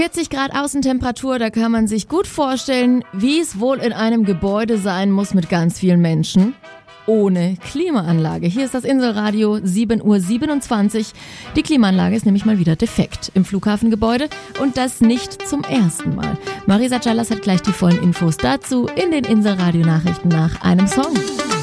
40 Grad Außentemperatur, da kann man sich gut vorstellen, wie es wohl in einem Gebäude sein muss mit ganz vielen Menschen. Ohne Klimaanlage. Hier ist das Inselradio, 7:27 Uhr. Die Klimaanlage ist nämlich mal wieder defekt im Flughafengebäude und das nicht zum ersten Mal. Marisa Callas hat gleich die vollen Infos dazu in den Inselradio-Nachrichten nach einem Song.